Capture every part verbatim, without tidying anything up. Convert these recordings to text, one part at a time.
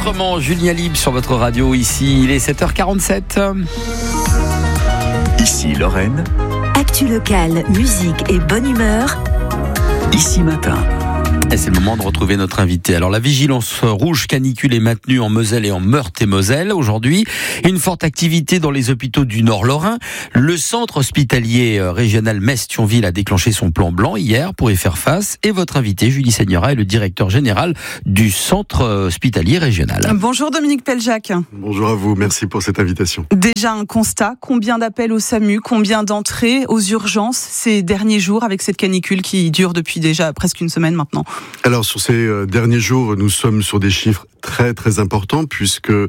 Autrement, Julien Libre sur votre radio. Ici, il est sept heures quarante-sept. Ici Lorraine. Actu locale, musique et bonne humeur. Ici Matin. Et c'est le moment de retrouver notre invité. Alors la vigilance rouge canicule est maintenue en Moselle et en Meurthe-et-Moselle aujourd'hui. Une forte activité dans les hôpitaux du Nord Lorrain. Le centre hospitalier régional Metz-Thionville a déclenché son plan blanc hier pour y faire face. Et votre invité, Julie Seigneura, est le directeur général du centre hospitalier régional. Bonjour Dominique Peljac. Bonjour à vous, merci pour cette invitation. Déjà un constat, combien d'appels au SAMU, combien d'entrées aux urgences ces derniers jours avec cette canicule qui dure depuis déjà presque une semaine maintenant? Alors sur ces derniers jours, nous sommes sur des chiffres très très importants puisque euh,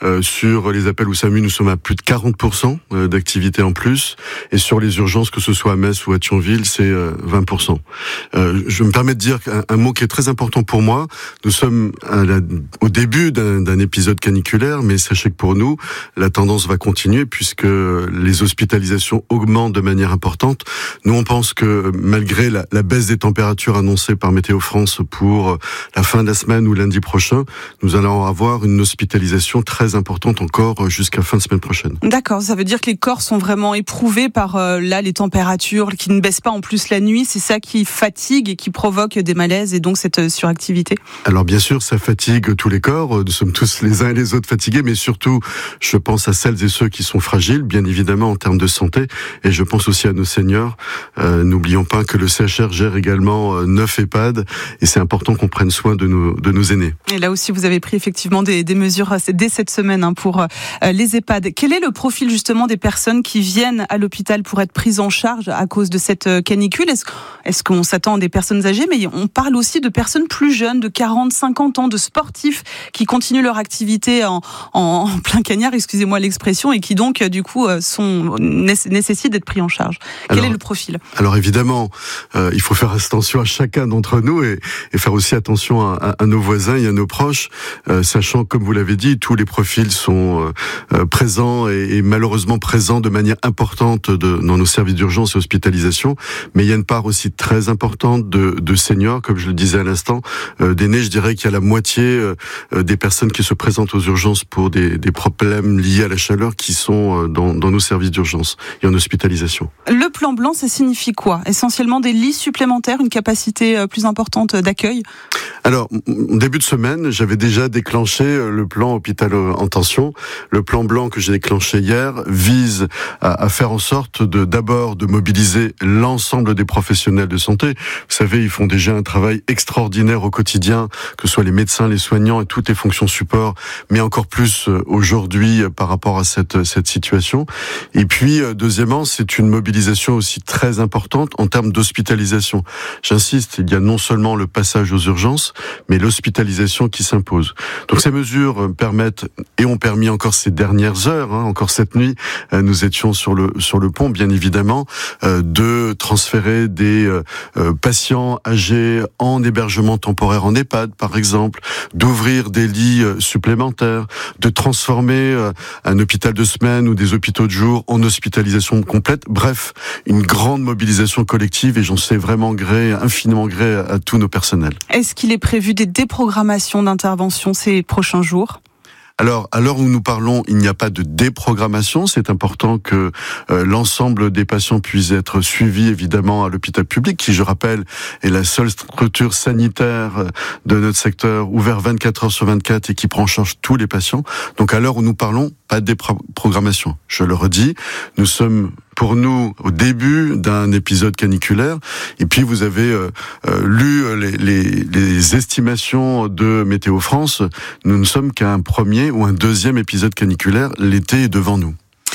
sur les appels au SAMU, nous sommes à plus de quarante pour cent d'activité en plus, et sur les urgences, que ce soit à Metz ou à Thionville, c'est euh, vingt pour cent. Euh, je me permets de dire un, un mot qui est très important pour moi. Nous sommes à la, au début d'un, d'un épisode caniculaire, mais sachez que pour nous, la tendance va continuer puisque les hospitalisations augmentent de manière importante. Nous, on pense que malgré la, la baisse des températures annoncée par Météo France pour la fin de la semaine ou lundi prochain, nous allons avoir une hospitalisation très importante encore jusqu'à fin de semaine prochaine. D'accord, ça veut dire que les corps sont vraiment éprouvés par euh, là les températures qui ne baissent pas en plus la nuit. C'est ça qui fatigue et qui provoque des malaises et donc cette suractivité? Alors bien sûr, ça fatigue tous les corps. Nous sommes tous les uns et les autres fatigués, mais surtout, je pense à celles et ceux qui sont fragiles, bien évidemment en termes de santé, et je pense aussi à nos seniors. Euh, n'oublions pas que le C H R gère également euh, neuf EHPAD, et c'est important qu'on prenne soin de nos, de nos aînés. Et là aussi, vous avez pris effectivement des, des mesures dès cette semaine hein, pour euh, les EHPAD. Quel est le profil justement des personnes qui viennent à l'hôpital pour être prises en charge à cause de cette canicule? Est-ce, est-ce qu'on s'attend à des personnes âgées? Mais on parle aussi de personnes plus jeunes, de quarante, cinquante ans, de sportifs qui continuent leur activité en, en, en plein cagnard, excusez-moi l'expression, et qui donc du coup sont, nécessitent d'être pris en charge. Quel alors, est le profil? Alors évidemment, euh, il faut faire attention à chacun d'entre nous et, et faire aussi attention à, à, à nos voisins et à nos proches, euh, sachant, comme vous l'avez dit, tous les profils sont euh, présents et, et malheureusement présents de manière importante de, dans nos services d'urgence et hospitalisation. Mais il y a une part aussi très importante de, de seniors, comme je le disais à l'instant, euh, d'aînés. Je dirais qu'il y a la moitié euh, des personnes qui se présentent aux urgences pour des, des problèmes liés à la chaleur qui sont euh, dans, dans nos services d'urgence et en hospitalisation. Le plan blanc, ça signifie quoi? Essentiellement des lits supplémentaires, une capacité plus importante d'accueil? Alors, début de semaine, j'avais déjà déclenché le plan hôpital en tension. Le plan blanc que j'ai déclenché hier vise à, à faire en sorte de, d'abord, de mobiliser l'ensemble des professionnels de santé. Vous savez, ils font déjà un travail extraordinaire au quotidien, que ce soit les médecins, les soignants et toutes les fonctions support, mais encore plus aujourd'hui par rapport à cette, cette situation. Et puis, deuxièmement, c'est une mobilisation aussi très importante en termes d'hospitalisation. J'insiste, il y a non seulement le passage aux urgences, mais l'hospitalisation qui s'impose. Donc ces mesures permettent et ont permis encore ces dernières heures, hein, encore cette nuit, euh, nous étions sur le sur le pont, bien évidemment, euh, de transférer des euh, patients âgés en hébergement temporaire en EHPAD, par exemple, d'ouvrir des lits euh, supplémentaires, de transformer euh, un hôpital de semaine ou des hôpitaux de jour en hospitalisation complète. Bref, une grande mobilisation collective, et j'en sais vraiment gré, infiniment gré à, à tous nos personnels. Est-ce qu'il est prévu des déprogrammations d'intervention ces prochains jours? Alors, à l'heure où nous parlons, il n'y a pas de déprogrammation. C'est important que euh, l'ensemble des patients puissent être suivis, évidemment, à l'hôpital public, qui, je rappelle, est la seule structure sanitaire de notre secteur, ouvert vingt-quatre heures sur vingt-quatre et qui prend en charge tous les patients. Donc, à l'heure où nous parlons, pas de déprogrammation. Je le redis, nous sommes pour nous au début d'un épisode caniculaire. Et puis vous avez euh, euh, lu les, les, les estimations de Météo France. Nous ne sommes qu'à un premier ou un deuxième épisode caniculaire. L'été est devant nous.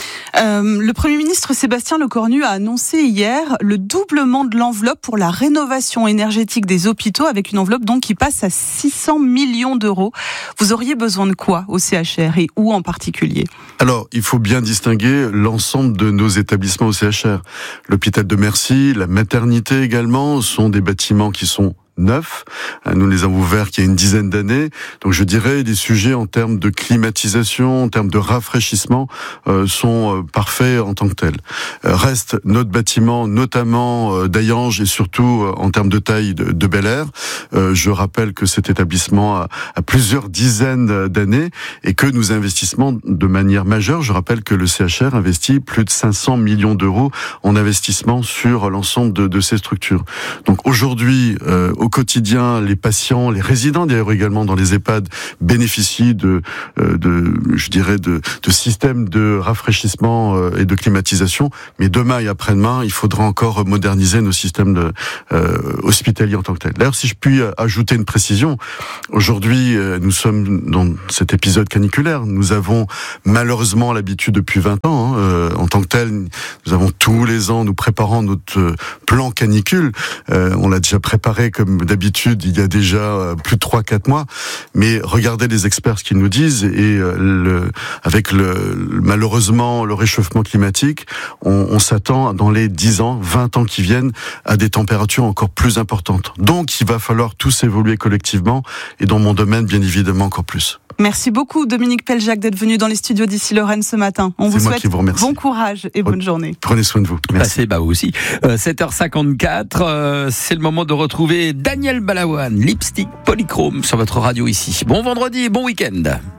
Euh, le Premier ministre Sébastien Lecornu a annoncé hier le doublement de l'enveloppe pour la rénovation énergétique des hôpitaux, avec une enveloppe donc qui passe à six cents millions d'euros. Vous auriez besoin de quoi au C H R et où en particulier? Alors, il faut bien distinguer l'ensemble de nos établissements au C H R. L'hôpital de Mercy, la maternité également, sont des bâtiments qui sont neufs. Nous les avons ouverts il y a une dizaine d'années. Donc je dirais les sujets en termes de climatisation, en termes de rafraîchissement euh, sont euh, parfaits en tant que tels. Euh, reste notre bâtiment, notamment euh, d'Hayange et surtout euh, en termes de taille de, de Bel Air. Euh, je rappelle que cet établissement a, a plusieurs dizaines d'années et que nous investissons de manière majeure. Je rappelle que le C H R investit plus de cinq cents millions d'euros en investissement sur l'ensemble de, de ces structures. Donc aujourd'hui, euh, au quotidien, les patients, les résidents d'ailleurs également dans les EHPAD bénéficient de, euh, de je dirais, de, de systèmes de rafraîchissement euh, et de climatisation. Mais demain et après-demain, il faudra encore moderniser nos systèmes de, euh, hospitaliers en tant que tels. D'ailleurs, si je puis ajouter une précision, aujourd'hui, euh, nous sommes dans cet épisode caniculaire. Nous avons malheureusement l'habitude depuis vingt ans, hein, euh, en tant que tel, nous avons tous les ans, nous préparons notre euh, plan canicule. Euh, on l'a déjà préparé comme d'habitude il y a déjà euh, plus de trois quatre mois. Mais regardez les experts ce qu'ils nous disent et euh, le, avec le, malheureusement le réchauffement climatique, on, on s'attend dans les dix ans, vingt ans qui viennent à des températures encore plus importantes. Donc il va falloir tous évoluer collectivement et dans mon domaine bien évidemment encore plus. Merci beaucoup Dominique Peljac d'être venu dans les studios d'Ici Lorraine ce matin. On vous souhaite vous bon courage et bonne journée. Prenez soin de vous. Merci. Passez, bah vous aussi. Euh, sept heures cinquante-quatre, euh, c'est le moment de retrouver Daniel Balavoine, Lipstick Polychrome sur votre radio ici. Bon vendredi et bon week-end.